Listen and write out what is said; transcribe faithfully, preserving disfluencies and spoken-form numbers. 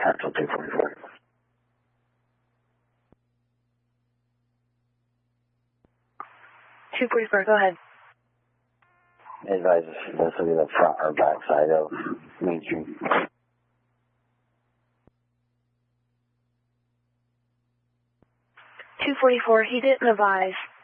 Actual two forty-four. two forty-four, go ahead. Advise this will be the front or back side of Main Street. two forty-four, he didn't advise.